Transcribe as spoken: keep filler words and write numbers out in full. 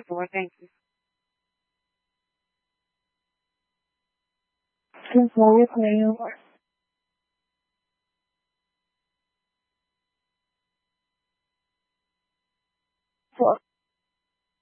for. Thank you. The floor is now yours.